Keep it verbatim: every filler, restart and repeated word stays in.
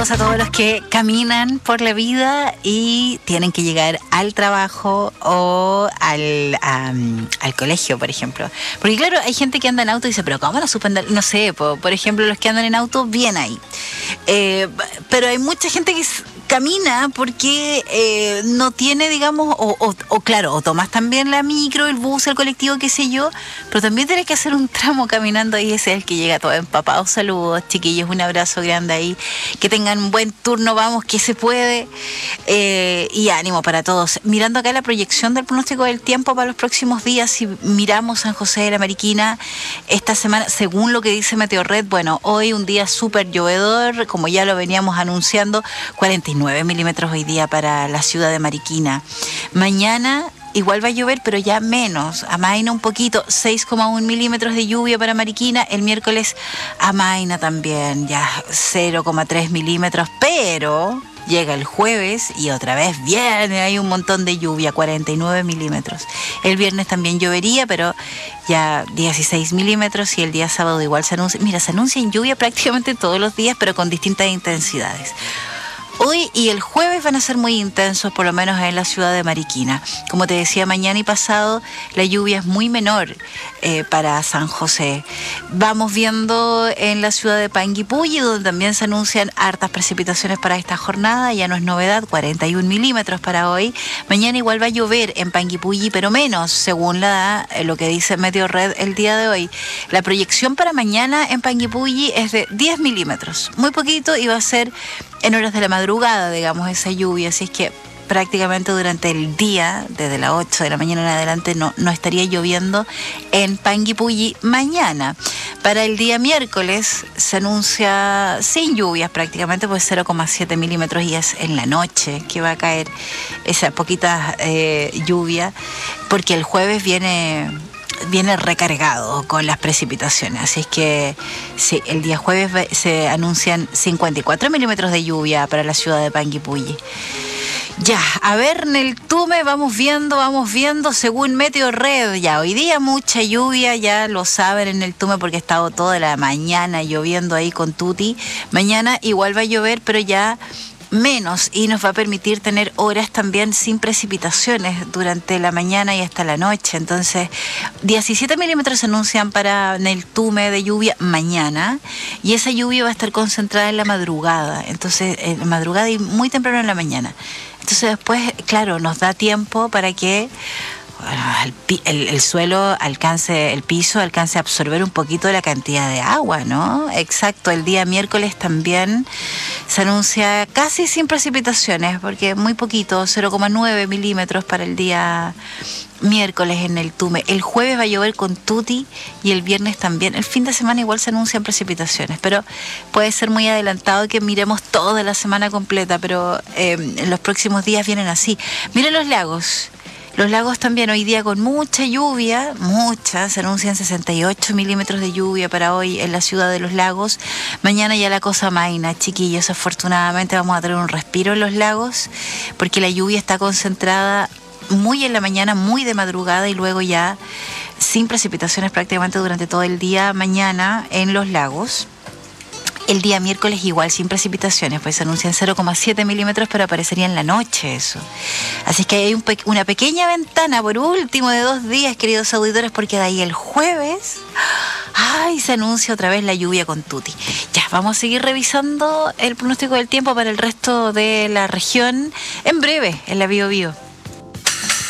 Saludos a todos los que caminan por la vida y tienen que llegar al trabajo o al, um, al colegio, por ejemplo. Porque claro, hay gente que anda en auto y dice, pero ¿cómo no suspender? No sé, por, por ejemplo, los que andan en auto, bien ahí. Eh, pero hay mucha gente que camina porque eh, no tiene, digamos, o, o, o claro, o tomas también la micro, el bus, el colectivo, qué sé yo, pero también tienes que hacer un tramo caminando y ese es el que llega todo empapado. Saludos, chiquillos, un abrazo grande ahí, que tengan un buen turno, vamos, que se puede, eh, y ánimo para todos. Mirando acá la proyección del pronóstico del tiempo para los próximos días, si miramos San José de la Mariquina, esta semana, según lo que dice Meteorred, bueno, hoy un día súper llovedor, como ya lo veníamos anunciando, cuarenta y nueve milímetros hoy día para la ciudad de Mariquina. Mañana igual va a llover, pero ya menos, amaina un poquito, seis coma uno milímetros de lluvia para Mariquina. El miércoles amaina también, ya cero coma tres milímetros, pero llega el jueves y otra vez viene, hay un montón de lluvia, cuarenta y nueve milímetros. El viernes también llovería, pero ya dieciséis milímetros, y el día sábado igual se anuncia, mira, se anuncia en lluvia prácticamente todos los días, pero con distintas intensidades. Hoy y el jueves van a ser muy intensos, por lo menos en la ciudad de Mariquina. Como te decía, mañana y pasado la lluvia es muy menor eh, para San José. Vamos viendo en la ciudad de Panguipulli, donde también se anuncian hartas precipitaciones para esta jornada. Ya no es novedad, cuarenta y uno milímetros para hoy. Mañana igual va a llover en Panguipulli, pero menos, según la, eh, lo que dice Meteorred el día de hoy. La proyección para mañana en Panguipulli es de diez milímetros. Muy poquito, y va a ser en horas de la madrugada, digamos, esa lluvia. Así es que prácticamente durante el día, desde las ocho de la mañana en adelante, no, no estaría lloviendo en Panguipulli mañana. Para el día miércoles se anuncia sin lluvias prácticamente, pues cero coma siete milímetros, y es en la noche que va a caer esa poquita eh, lluvia, porque el jueves viene... viene recargado con las precipitaciones, así es que sí, el día jueves se anuncian cincuenta y cuatro milímetros de lluvia para la ciudad de Panguipulli. Ya, a ver, en el Tume vamos viendo, vamos viendo, según Meteorred, ya hoy día mucha lluvia, ya lo saben en el Tume porque ha estado toda la mañana lloviendo ahí con tuti. Mañana igual va a llover, pero ya menos, y nos va a permitir tener horas también sin precipitaciones durante la mañana y hasta la noche. Entonces, diecisiete milímetros se anuncian para el Tume de lluvia mañana, y esa lluvia va a estar concentrada en la madrugada, entonces en la madrugada y muy temprano en la mañana. Entonces después, claro, nos da tiempo para que El, el, el suelo alcance, el piso alcance a absorber un poquito de la cantidad de agua, ¿no? Exacto, el día miércoles también se anuncia casi sin precipitaciones, porque muy poquito, cero coma nueve milímetros para el día miércoles en el Tume. El jueves va a llover con tuti y el viernes también. El fin de semana igual se anuncian precipitaciones, pero puede ser muy adelantado que miremos toda la semana completa, pero eh, en los próximos días vienen así. Miren los lagos. Los lagos también hoy día con mucha lluvia, mucha, se anuncian sesenta y ocho milímetros de lluvia para hoy en la ciudad de Los Lagos. Mañana ya la cosa amaina, chiquillos, afortunadamente vamos a tener un respiro en los lagos, porque la lluvia está concentrada muy en la mañana, muy de madrugada, y luego ya sin precipitaciones prácticamente durante todo el día mañana en Los Lagos. El día miércoles igual sin precipitaciones, pues se anuncian cero coma siete milímetros, pero aparecería en la noche eso. Así que hay un pe- una pequeña ventana, por último, de dos días, queridos auditores, porque de ahí el jueves, ay, se anuncia otra vez la lluvia con tuti. Ya, vamos a seguir revisando el pronóstico del tiempo para el resto de la región en breve, en la Bio Bio.